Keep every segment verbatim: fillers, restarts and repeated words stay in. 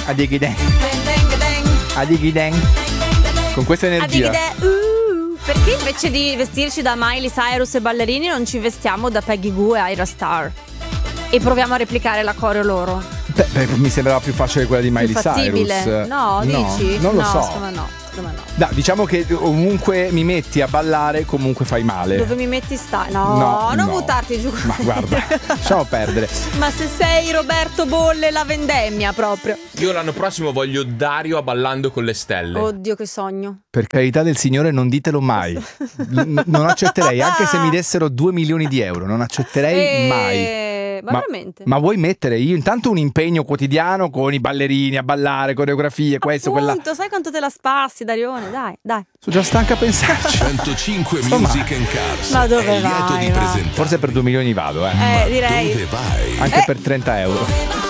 Adigideng. Adigideng. Con questa energia. Uh, perché invece di vestirci da Miley Cyrus e ballerini non ci vestiamo da Peggy Goo e Ira Star? E proviamo a replicare la coreo loro. Beh, beh, mi sembrava più facile quella di Miley Cyrus. No, dici? No, non lo no, so. Secondo me no, secondo me no. No, diciamo che ovunque mi metti a ballare comunque fai male. Dove mi metti stai? No, no non no. buttarti giù. Ma guarda, lasciamo perdere. Ma se sei Roberto Bolle la vendemmia proprio. Io l'anno prossimo voglio Dario a Ballando con le stelle. Oddio che sogno. Per carità del Signore non ditelo mai. N- non accetterei, anche se mi dessero due milioni di euro, non accetterei e... mai. Ma, ma veramente? Ma vuoi mettere io intanto un impegno quotidiano con i ballerini a ballare, coreografie, questo, Appunto, quella. sai quanto te la spassi, Darione? Dai, dai. Sono già stanca a pensarci. centocinque Insomma, Music and Cars. Ma dove è lieto vai, di va? presentare. Forse per due milioni vado, eh. Eh, direi. Dove vai? Anche Eh. per trenta euro.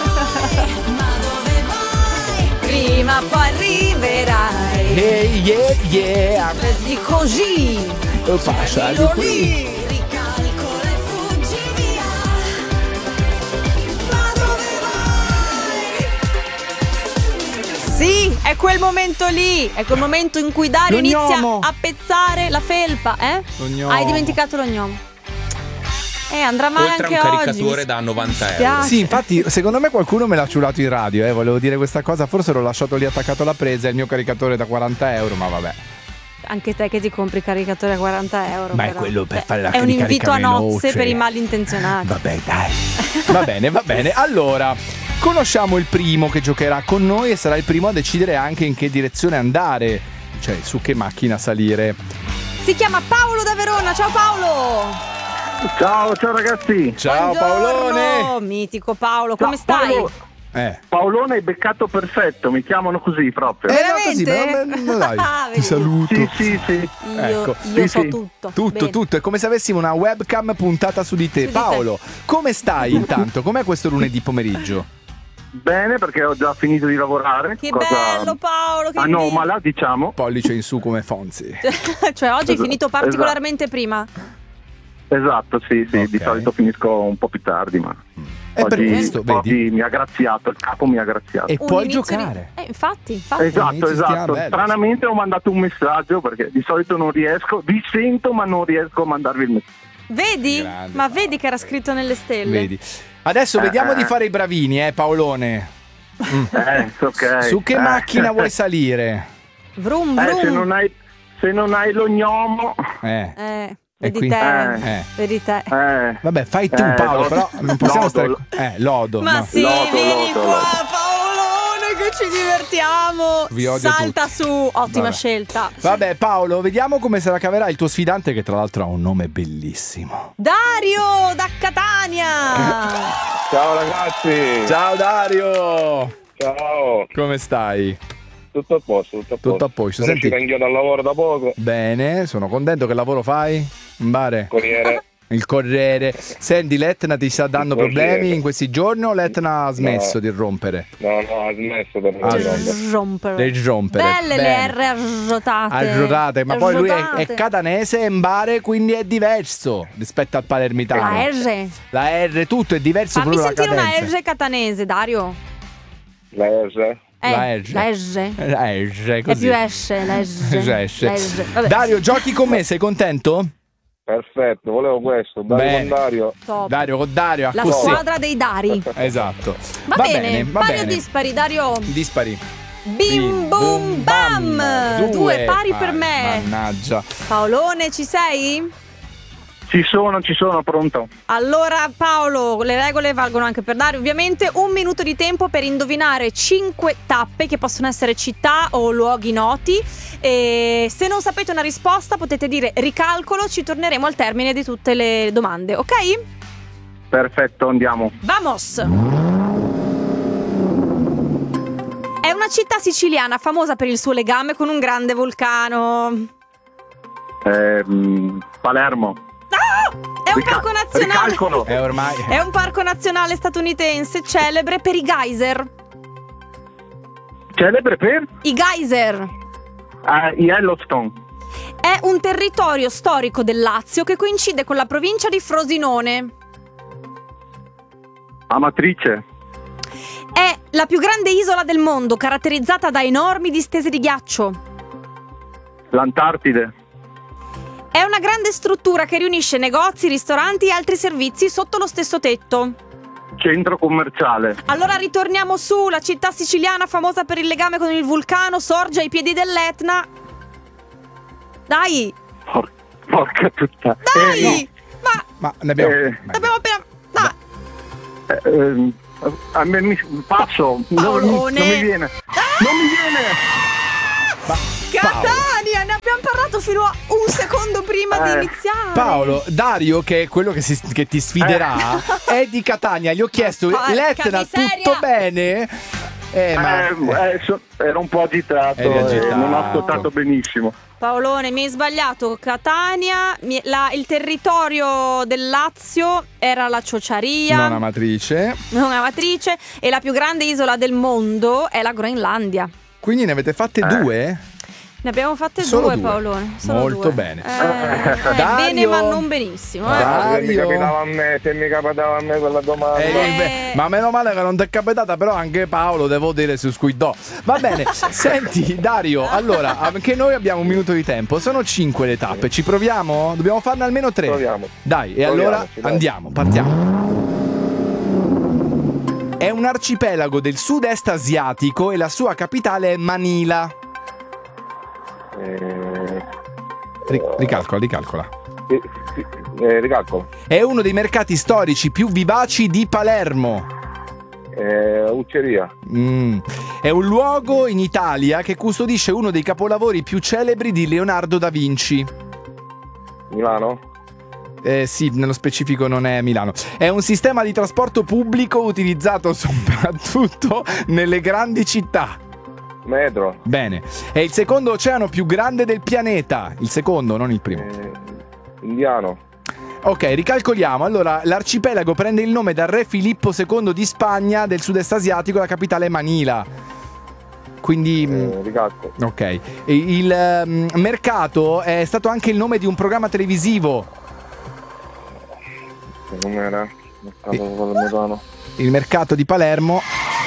Prima o poi arriverai. Hey, yeah, yeah. Di così. Oh, passa di qui. Ricalcola e fuggi via. Ma dove vai? Sì, è quel momento lì. È quel momento in cui Dario Lo inizia gnomo. a pezzare la felpa, eh? Lo gnomo. Hai dimenticato lo gnomo. Eh, andrà male Oltre a anche un oggi. caricatore mi da novanta euro. spiace. Sì, infatti, secondo me qualcuno me l'ha ciulato in radio, eh. Volevo dire questa cosa, forse l'ho lasciato lì attaccato alla presa, è il mio caricatore da quaranta euro, ma vabbè. Anche te che ti compri il caricatore a quaranta euro. Ma è però. quello per Cioè, fare la è un carica invito a nozze veloce. per i malintenzionati. Vabbè, dai. Va bene, va bene. Allora, conosciamo il primo che giocherà con noi e sarà il primo a decidere anche in che direzione andare, cioè su che macchina salire. Si chiama Paolo da Verona. Ciao Paolo. Ciao, ciao ragazzi. Ciao Buongiorno. Paolone. Mitico Paolo, come Ciao, stai? Paolo. Eh. Paolone hai beccato perfetto, mi chiamano così proprio. Eh, no, Veramente? così, ma- ma- ma dai, Ah, ti vedi. saluto. Sì, sì, sì. Io, Ecco. io Sì, so sì. tutto. Tutto, Bene. tutto, è come se avessimo una webcam puntata su di te. Su di te. Paolo, come stai intanto? Com'è questo lunedì pomeriggio? Bene, perché ho già finito di lavorare. Che cosa bello Paolo, che anomala, diciamo. Pollice in su come Fonzi. Cioè oggi hai Esatto, finito particolarmente prima. Esatto, sì, sì, Ok. di solito finisco un po' più tardi, ma E per oggi, questo, oggi vedi? mi ha graziato, il capo mi ha graziato. E Un puoi inizio giocare. Di... Eh, infatti, infatti. Esatto, Inizio settimana esatto. bello. Stranamente ho mandato un messaggio perché di solito non riesco, vi sento ma non riesco a mandarvi il messaggio. Vedi? Grande Ma Paolo. vedi che era scritto nelle stelle. Vedi. Adesso vediamo di fare i bravini, eh, Paolone. Eh, ok. Su che Eh. macchina vuoi salire? Vrum Eh, vrum. se non hai se non hai lo gnomo, Eh. Eh, E vedi qui- te. Eh. Vedi te. eh. Vabbè, fai tu, Eh, Paolo, lodo. però non possiamo Lodo. stare. Eh, lodo. Ma no. sì, Lodo, vieni lodo, qua, lodo. Paolone, che ci divertiamo. Vi odio Salta tutti. su, ottima Vabbè. scelta. Vabbè, Paolo, vediamo come se la caverà il tuo sfidante, che tra l'altro ha un nome bellissimo. Dario da Catania. Ciao ragazzi, Ciao Dario! ciao, Come stai? tutto a posto, tutto a posto. Tutto a posto. Sono Senti- uscito anch'io dal lavoro da poco, Bene, sono contento. Che lavoro fai? In bare? Corriere. Il Corriere. Senti, l'Etna ti sta dando Corriere. problemi in questi giorni o l'Etna ha smesso No. di rompere? No, no, ha smesso per Ah, me. sì. Rompere. Di rompere. Belle Bene. le R arrotate. Arrotate, ma poi lui è, è Arrotate. catanese e in bare, quindi è diverso rispetto al palermitano. La R. La R, tutto è diverso. Fammi proprio la sentire una cadenza. R catanese, Dario. La S? Eh, La R. La R. La R, È così. più esce, la R. Esce. La R. Vabbè. Dario, giochi con me, sei contento? Perfetto, volevo questo, Dario Bene. con Dario. Top. Dario con Dario, a La così. squadra dei Dari. Esatto. Va, bene, va pari o bene. dispari, Dario? Dispari. Bim bum bam. Due pari per Ah, me. Mannaggia. Paolone, ci sei? Ci sono, ci sono, pronto. Allora Paolo, le regole valgono anche per Dario ovviamente. Un minuto di tempo per indovinare cinque tappe che possono essere città o luoghi noti. E se non sapete una risposta potete dire ricalcolo, ci torneremo al termine di tutte le domande, ok? Perfetto, andiamo. Vamos! È una città siciliana famosa per il suo legame con un grande vulcano. Eh, mh, Palermo. È un Rica- parco nazionale. Ricalcolo. È ormai. È un parco nazionale statunitense celebre per i geyser. Celebre per I geyser. eh, Yellowstone. È un territorio storico del Lazio che coincide con la provincia di Frosinone. Amatrice. È La più grande isola del mondo, caratterizzata da enormi distese di ghiaccio. L'Antartide. È una grande struttura che riunisce negozi, ristoranti e altri servizi sotto lo stesso tetto. Centro commerciale. Allora ritorniamo su, la città siciliana famosa per il legame con il vulcano sorge ai piedi dell'Etna. Dai, Por- porca tutta. dai! Eh, Ma Ma ne abbiamo. Eh. abbiamo appena... Dai. no. Eh, ehm, a me mi passo. Non, non Paolone. mi viene. Non mi viene. Ma- Catania, ne abbiamo parlato fino a un secondo prima di Eh, iniziare. Paolo, Dario, che è quello che, si- che ti sfiderà, è di Catania. Gli ho chiesto, Porca l'Etna, miseria. tutto bene? Eh, ma... Eh, eh, so- ero un po' agitato, Eri e agitato. non ho ascoltato benissimo. Paolone, mi hai sbagliato. Catania, mi- la- il territorio del Lazio era la Ciociaria, Non amatrice. non amatrice, e la più grande isola del mondo è la Groenlandia. Quindi ne avete fatte Eh. due? Ne abbiamo fatte Solo due, due. Paolone. Solo Molto due. bene. Eh, eh, Dario. bene, ma non benissimo. eh. Dario. Se mi capitava a me, se mi capitava a me quella domanda. Eh, Eh. beh, ma meno male che non ti è capitata, però anche Paolo devo dire su squidò. Va bene, senti Dario, allora anche noi abbiamo un minuto di tempo, sono cinque le tappe, ci proviamo? Dobbiamo farne almeno tre. Proviamo. Dai, e Proviamoci, allora dai. andiamo, partiamo. È un arcipelago del sud-est asiatico e la sua capitale è Manila. Eh, Ri- ricalcola, ricalcola. sì, sì, eh, ricalcolo. È uno dei mercati storici più vivaci di Palermo. Eh, Ucceria. Mm. È un luogo in Italia che custodisce uno dei capolavori più celebri di Leonardo da Vinci. Milano. Eh, sì, nello specifico non è Milano. È un sistema di trasporto pubblico utilizzato soprattutto nelle grandi città. Metro. Bene. È il secondo oceano più grande del pianeta. Il secondo, non il primo. Eh, Indiano. Ok, ricalcoliamo. Allora, l'arcipelago prende il nome dal re Filippo secondo di Spagna del sud-est asiatico, la capitale è Manila. Quindi... mm, Eh, ricalcolo. ok. E il mm, mercato è stato anche il nome di un programma televisivo. Che numero? Mercato palermitano. Il mercato di Palermo.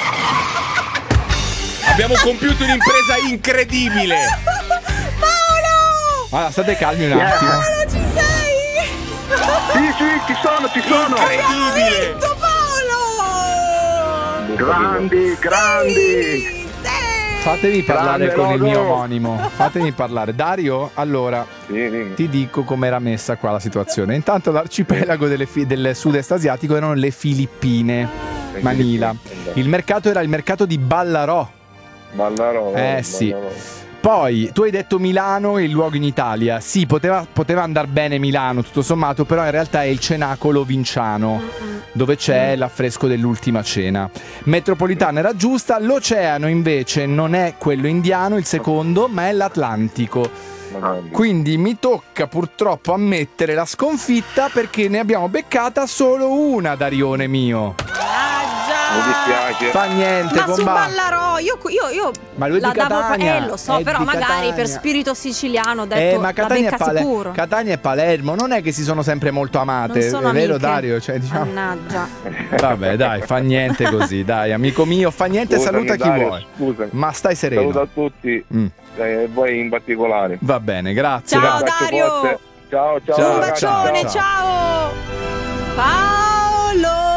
Abbiamo compiuto un'impresa incredibile. Paolo! Allora, state calmi un attimo. Paolo, ci sei? Sì, sì, ci sono, ci sono. Incredibile. Vinto, Paolo! Grandi, grandi. Sì! Fatevi parlare Grande con il mio Rodo. omonimo. Fatemi parlare. Dario, allora, Sì, dimmi. ti dico com'era messa qua la situazione. Intanto l'arcipelago delle fi- del sud-est asiatico erano le Filippine, Le Manila. Filippine. Il mercato era il mercato di Ballarò. Ballarò. Eh, sì. Ballarò. Poi, tu hai detto Milano e il luogo in Italia. Sì, poteva, poteva andare bene Milano, tutto sommato, però in realtà è il Cenacolo Vinciano, dove c'è l'affresco dell'Ultima Cena. Metropolitana era giusta, l'oceano invece non è quello indiano, il secondo, ma è l'Atlantico. Madonna. Quindi mi tocca purtroppo ammettere la sconfitta perché ne abbiamo beccata solo una, Darione mio. Mi dispiace. Fa niente, Ma su comba. Ballarò, io, io, io Ma lui è la di davo Catania, eh, lo so, è però di magari Catania. per spirito siciliano ho Eh, detto ma la Catania è, becca Pale- sicuro. Catania e Palermo non è che si sono sempre molto amate, Non sono è vero amiche. Dario? Cioè, diciamo... Mannaggia. Vabbè, dai, fa niente così, dai, amico mio, fa niente, Scusami, saluta chi Dario, vuoi. Scusami. Ma stai sereno. Saluto a tutti, Mm, eh, e voi in particolare. va bene, grazie. Ciao, dai. Bacio Dario. forte. Ciao, ciao. Ciao, Un ragazzi, bacione, ciao. ciao. Paolo!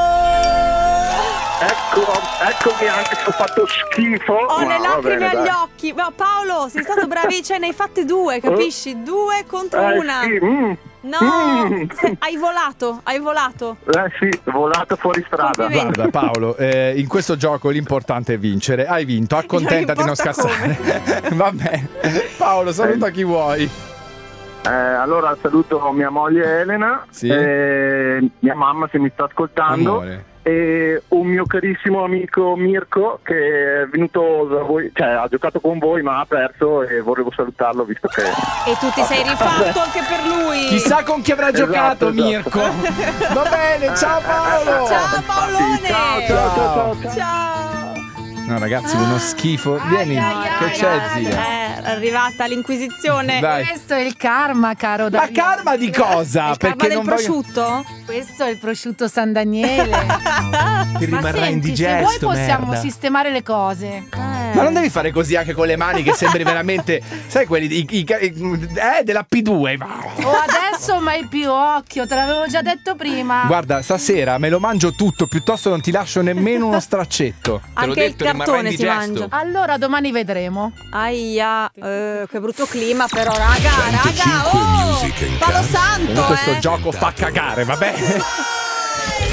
Ecco, eccomi anche se ho fatto schifo. Ho ma le va lacrime bene, agli dai. occhi. Ma Paolo, sei stato bravissimo, cioè ne hai fatte due, capisci? Due contro Eh, una. sì, mm. No, Mm. se- hai volato, hai volato. Eh sì, volato fuori strada. Complimenti. Guarda Paolo, eh, in questo gioco l'importante è vincere. Hai vinto, accontentati, non importa scassare. Va bene. Paolo, saluta chi vuoi. Eh, allora saluto mia moglie Elena, Sì. eh, mia mamma se mi sta ascoltando, Amore. e un mio carissimo amico Mirko che è venuto da voi, cioè ha giocato con voi ma ha perso e volevo salutarlo visto che... E tu ti sei rifatto anche per lui. Chissà con chi avrà Esatto, giocato esatto. Mirko. Va bene, ciao Paolo. Ciao Paolone. Ciao, ciao, ciao, ciao. Ciao. No ragazzi, uno schifo. Vieni, Ai, ai, che ai, c'è ai, zia? Eh, arrivata l'inquisizione. Dai. Questo è il karma, caro Ma Dario. karma di cosa? Il karma del non voglio- prosciutto? Questo è il prosciutto San Daniele. Ti Ma rimarrà senti, indigesto, se vuoi possiamo merda. sistemare le cose. Ma non devi fare così anche con le mani che sembri veramente, sai quelli di, i- i- eh, della P due. O adesso mai più, occhio, te l'avevo già detto prima. Guarda, stasera me lo mangio tutto, piuttosto non ti lascio nemmeno uno straccetto. Anche detto, il rimarrà cartone si indigesto. mangia. Allora domani vedremo. Aia, eh, che brutto clima però, raga, raga, oh, Palo Santo, Questo eh. gioco fa cagare, vabbè.